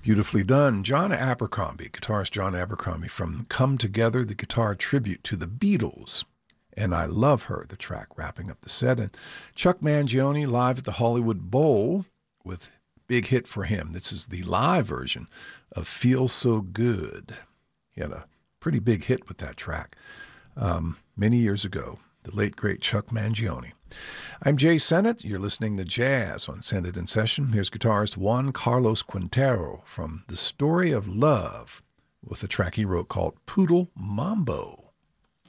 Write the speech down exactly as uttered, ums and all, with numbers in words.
Beautifully done. John Abercrombie, guitarist John Abercrombie from Come Together, the guitar tribute to the Beatles. And I Love Her, the track wrapping up the set. And Chuck Mangione live at the Hollywood Bowl with big hit for him. This is the live version of Feel So Good. He had a pretty big hit with that track um, many years ago. The late, great Chuck Mangione. I'm Jay Sennett. You're listening to Jazz on Sennett in Session. Here's guitarist Juan Carlos Quintero from The Story of Love with a track he wrote called Poodle Mambo.